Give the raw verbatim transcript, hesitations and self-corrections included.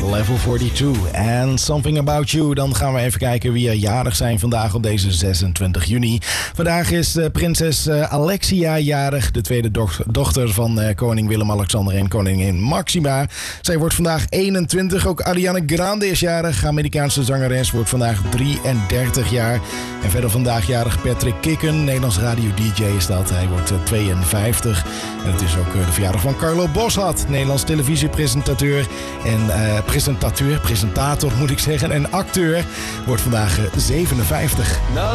Level forty-two en Something About You. Dan gaan we even kijken wie er jarig zijn vandaag op deze zesentwintig juni. Vandaag is uh, prinses uh, Alexia jarig, de tweede doch- dochter van uh, koning Willem-Alexander en koningin Maxima. Zij wordt vandaag eenentwintig. Ook Ariana Grande is jarig. Amerikaanse zangeres, wordt vandaag drieëndertig jaar. En verder vandaag jarig Patrick Kikken, Nederlands radio-dj is dat. Hij wordt uh, tweeënvijftig. En het is ook uh, de verjaardag van Carlo Boszhard, Nederlands televisiepresentateur en uh, presentateur, presentator moet ik zeggen, en acteur, wordt vandaag uh, zevenenvijftig. Nou.